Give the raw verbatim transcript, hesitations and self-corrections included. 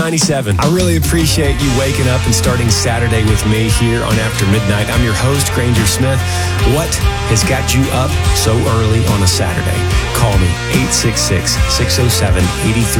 ninety-seven. I really appreciate you waking up and starting Saturday with me here on After Midnight. I'm your host, Granger Smith. What has got you up so early on a Saturday? Call me, eight six six, six oh seven, eight three